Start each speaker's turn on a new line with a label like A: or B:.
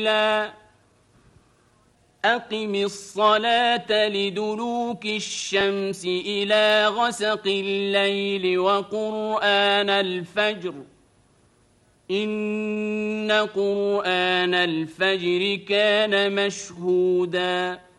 A: أقم الصلاة لدلوك الشمس إلى غسق الليل وقرآن الفجر إن قرآن الفجر كان مشهودا